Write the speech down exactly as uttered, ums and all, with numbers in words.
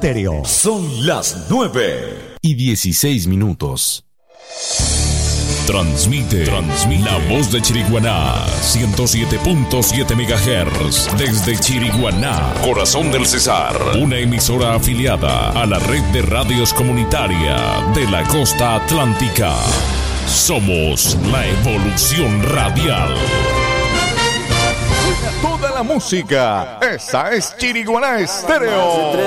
Estéreo. Son las nueve y dieciséis minutos. Transmite, Transmite la voz de Chiriguaná, ciento siete punto siete megahertz, desde Chiriguaná, corazón del Cesar, una emisora afiliada a la red de radios comunitaria de la costa atlántica. Somos la evolución radial. Toda la música, esa es Chiriguaná Estéreo.